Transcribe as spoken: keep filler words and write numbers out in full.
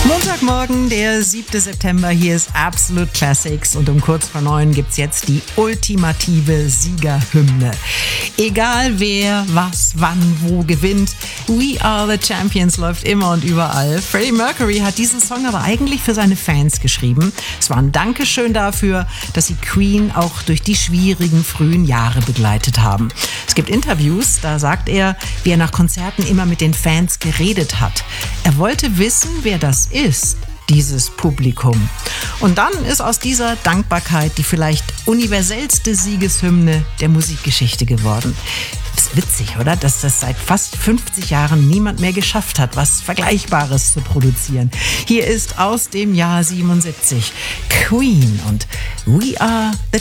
Montagmorgen, der siebte September, hier ist Absolute Classics und um kurz vor neun gibt's jetzt die ultimative Siegerhymne. Egal wer, was, wann, wo gewinnt, We Are the Champions läuft immer und überall. Freddie Mercury hat diesen Song aber eigentlich für seine Fans geschrieben. Es war ein Dankeschön dafür, dass sie Queen auch durch die schwierigen frühen Jahre begleitet haben. Es gibt Interviews, da sagt er, wie er nach Konzerten immer mit den Fans geredet hat. Er wollte wissen, wer das ist, dieses Publikum. Und dann ist aus dieser Dankbarkeit die vielleicht universellste Siegeshymne der Musikgeschichte geworden. Ist witzig, oder? Dass das seit fast fünfzig Jahren niemand mehr geschafft hat, was Vergleichbares zu produzieren. Hier ist aus dem Jahr siebenundsiebzig Queen und We Are the